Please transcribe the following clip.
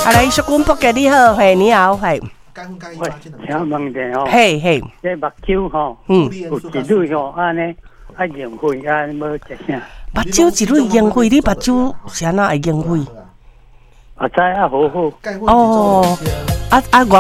来，小君伯格你好，嘿，你好，嘿。 喂，请问者吼， 嘿嘿， 这目睭吼，有一类吼安尼，用血啊，无食啥。 目睭一类用血，你目睭是安怎会用血？ 知好好。 哦，外